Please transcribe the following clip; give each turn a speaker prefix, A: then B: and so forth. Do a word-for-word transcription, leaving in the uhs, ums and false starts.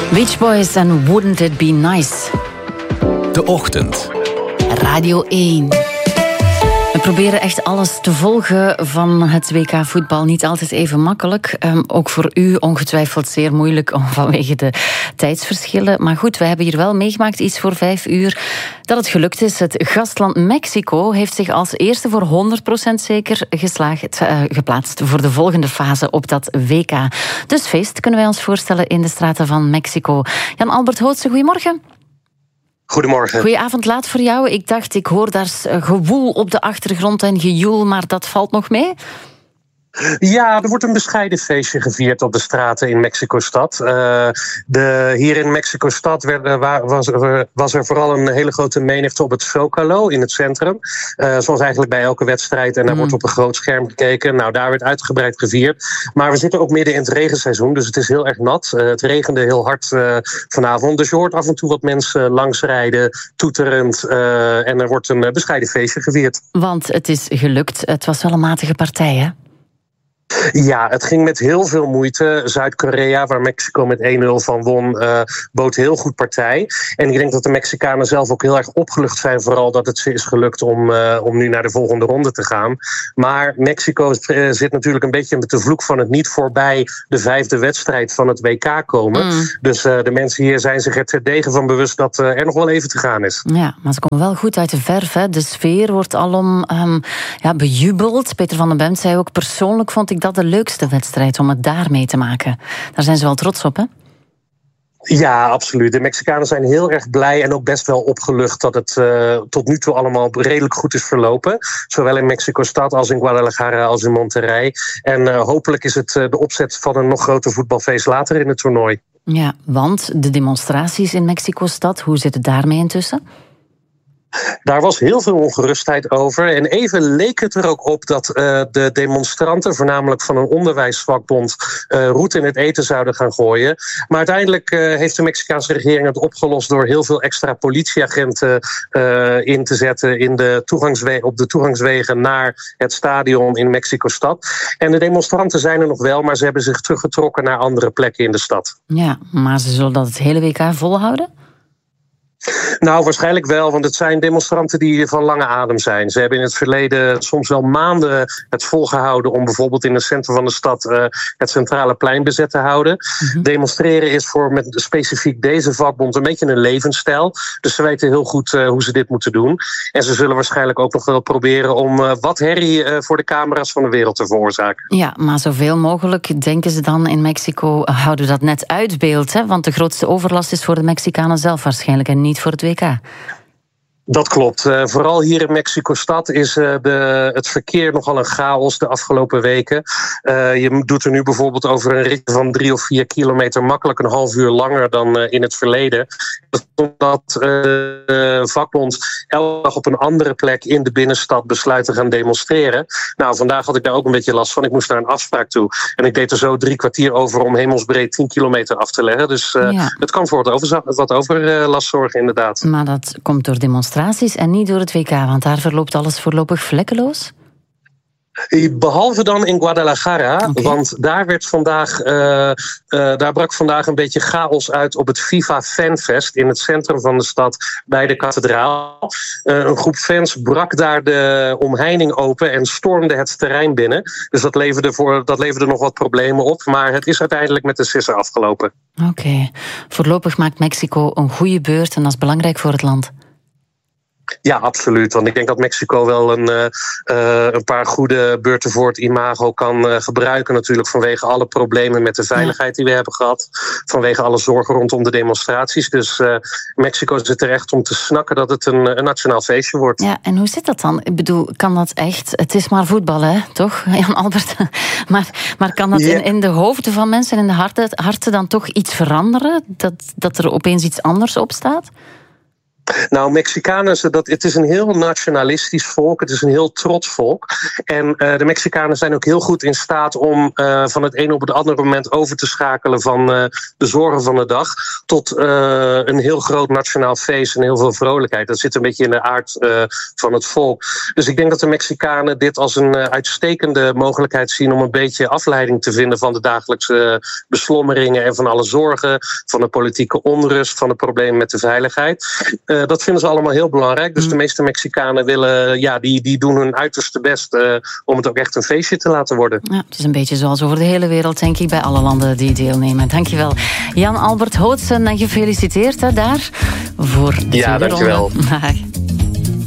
A: Beach Boys en Wouldn't It Be Nice.
B: De Ochtend.
A: Radio één. We proberen echt alles te volgen van het W K voetbal. Niet altijd even makkelijk. Um, ook voor u ongetwijfeld zeer moeilijk om, vanwege de tijdsverschillen. Maar goed, we hebben hier wel meegemaakt, iets voor vijf uur, dat het gelukt is. Het gastland Mexico heeft zich als eerste voor honderd procent zeker geslaagd, uh, geplaatst voor de volgende fase op dat W K. Dus feest kunnen wij ons voorstellen in de straten van Mexico. Jan-Albert Hootse, goedemorgen.
C: Goedemorgen.
A: Goedenavond, laat voor jou. Ik dacht, ik hoor daar gewoel op de achtergrond en gejoel, maar dat valt nog mee?
C: Ja, er wordt een bescheiden feestje gevierd op de straten in Mexico-stad. Uh, de, hier in Mexico-stad werd, was, was er vooral een hele grote menigte op het Zócalo in het centrum. Uh, zoals eigenlijk bij elke wedstrijd. En daar mm. wordt op een groot scherm gekeken. Nou, daar werd uitgebreid gevierd. Maar we zitten ook midden in het regenseizoen, dus het is heel erg nat. Uh, het regende heel hard uh, vanavond. Dus je hoort af en toe wat mensen langsrijden, toeterend. Uh, en er wordt een bescheiden feestje gevierd.
A: Want het is gelukt. Het was wel een matige partij, hè?
C: Ja, het ging met heel veel moeite. Zuid-Korea, waar Mexico met één nul van won, uh, bood heel goed partij. En ik denk dat de Mexicanen zelf ook heel erg opgelucht zijn, vooral dat het ze is gelukt om, uh, om nu naar de volgende ronde te gaan. Maar Mexico uh, zit natuurlijk een beetje met de vloek van het niet voorbij de vijfde wedstrijd van het W K komen. Mm. Dus uh, de mensen hier zijn zich er terdege van bewust dat uh, er nog wel even te gaan is.
A: Ja, maar ze komen wel goed uit de verf. Hè. De sfeer wordt alom um, ja, bejubeld. Peter van den Bemt zei ook, persoonlijk vond ik dat de leukste wedstrijd om het daar mee te maken. Daar zijn ze wel trots op, hè?
C: Ja, absoluut. De Mexicanen zijn heel erg blij en ook best wel opgelucht dat het uh, tot nu toe allemaal redelijk goed is verlopen. Zowel in Mexico-stad als in Guadalajara als in Monterrey. En uh, hopelijk is het uh, de opzet van een nog groter voetbalfeest later in het toernooi.
A: Ja, want de demonstraties in Mexico-stad, hoe zit het daarmee intussen?
C: Daar was heel veel ongerustheid over. En even leek het er ook op dat uh, de demonstranten, voornamelijk van een onderwijsvakbond, uh, roet in het eten zouden gaan gooien. Maar uiteindelijk uh, heeft de Mexicaanse regering het opgelost door heel veel extra politieagenten uh, in te zetten in de toegangswe- op de toegangswegen naar het stadion in Mexico-stad. En de demonstranten zijn er nog wel, maar ze hebben zich teruggetrokken naar andere plekken in de stad.
A: Ja, maar ze zullen dat het hele W K volhouden?
C: Nou, waarschijnlijk wel, want het zijn demonstranten die van lange adem zijn. Ze hebben in het verleden soms wel maanden het volgehouden om bijvoorbeeld in het centrum van de stad uh, het centrale plein bezet te houden. Mm-hmm. Demonstreren is voor met specifiek deze vakbond een beetje een levensstijl. Dus ze weten heel goed uh, hoe ze dit moeten doen. En ze zullen waarschijnlijk ook nog wel proberen om uh, wat herrie uh, voor de camera's van de wereld te veroorzaken.
A: Ja, maar zoveel mogelijk, denken ze dan in Mexico, houden we dat net uit beeld, hè? Want de grootste overlast is voor de Mexicanen zelf waarschijnlijk en niet voor het W K.
C: Dat klopt. Uh, vooral hier in Mexico-stad is uh, de, het verkeer nogal een chaos de afgelopen weken. Uh, je doet er nu bijvoorbeeld over een rit van drie of vier kilometer makkelijk een half uur langer dan uh, in het verleden. Omdat uh, de vakbond elke dag op een andere plek in de binnenstad besluit te gaan demonstreren. Nou, vandaag had ik daar ook een beetje last van. Ik moest naar een afspraak toe. En ik deed er zo drie kwartier over om hemelsbreed tien kilometer af te leggen. Dus uh, ja. Het kan voor wat, over, wat overlast uh, zorgen, inderdaad.
A: Maar dat komt door demonstraties en niet door het W K, want daar verloopt alles voorlopig vlekkeloos?
C: Behalve dan in Guadalajara, okay. Want daar werd vandaag, uh, uh, daar brak vandaag een beetje chaos uit op het FIFA Fanfest in het centrum van de stad bij de kathedraal. Uh, een groep fans brak daar de omheining open en stormde het terrein binnen. Dus dat leverde, voor, dat leverde nog wat problemen op, maar het is uiteindelijk met de sisser afgelopen.
A: Oké, okay. Voorlopig maakt Mexico een goede beurt en dat is belangrijk voor het land.
C: Ja, absoluut. Want ik denk dat Mexico wel een, uh, een paar goede beurten voor het imago kan uh, gebruiken. Natuurlijk vanwege alle problemen met de veiligheid die we hebben gehad. Vanwege alle zorgen rondom de demonstraties. Dus uh, Mexico zit er echt om te snakken dat het een, een nationaal feestje wordt.
A: Ja, en hoe zit dat dan? Ik bedoel, kan dat echt... Het is maar voetbal, hè? Toch, Jan-Albert? Maar, maar kan dat yeah. in, in de hoofden van mensen en in de harten, harten dan toch iets veranderen? Dat, dat er opeens iets anders op staat?
C: Nou, Mexicanen, dat, het is een heel nationalistisch volk. Het is een heel trots volk. En uh, de Mexicanen zijn ook heel goed in staat om uh, van het ene op het andere moment over te schakelen van uh, de zorgen van de dag tot uh, een heel groot nationaal feest en heel veel vrolijkheid. Dat zit een beetje in de aard uh, van het volk. Dus ik denk dat de Mexicanen dit als een uh, uitstekende mogelijkheid zien om een beetje afleiding te vinden van de dagelijkse beslommeringen en van alle zorgen, van de politieke onrust, van de problemen met de veiligheid. Uh, dat vinden ze allemaal heel belangrijk. Dus de meeste Mexicanen willen, ja, die, die doen hun uiterste best uh, om het ook echt een feestje te laten worden.
A: Ja, het is een beetje zoals over de hele wereld, denk ik, bij alle landen die deelnemen. Dankjewel. Jan Albert Hootsen, en gefeliciteerd hè, daar voor de
C: ja, dankjewel.
A: ronde.